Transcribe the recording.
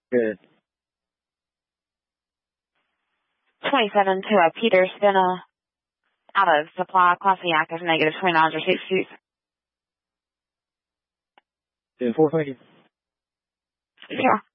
Good. 27 to a Peter Spina out of supply, class E active, negative 29 or 60. 10-4, thank you. Yeah.